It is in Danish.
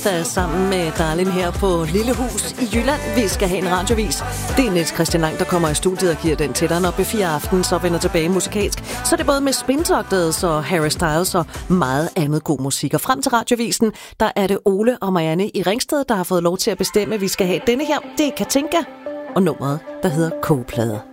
der er sammen med Darlin her på Lille Hus i Jylland. Vi skal have en radiovis. Det er Niels Christian Lang, der kommer i studiet og giver den til dig, når B4 Aften så vender tilbage musikalsk. Så er det både med Spintoctets og Harry Styles og meget andet god musik. Og frem til radiovisen, der er det Ole og Marianne i Ringsted, der har fået lov til at bestemme, at vi skal have denne her. Det er Katinka og nummeret, der hedder Kogeplader.